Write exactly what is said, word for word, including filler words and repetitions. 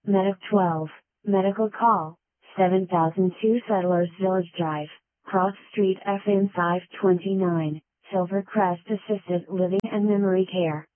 Medic twelve, Medical Call, seven thousand two Settlers Village Drive, Cross Street F N five twenty-nine, Silvercrest Assisted Living and Memory Care.